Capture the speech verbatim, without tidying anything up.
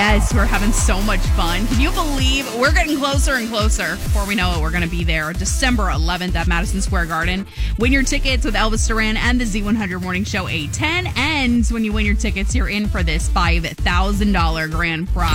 Yes, we're having so much fun. Can you believe we're getting closer and closer? Before we know it, we're going to be there December eleventh at Madison Square Garden. Win your tickets with Elvis Duran and the Z one hundred Morning Show eight ten. And when you win your tickets, you're in for this five thousand dollars grand prize.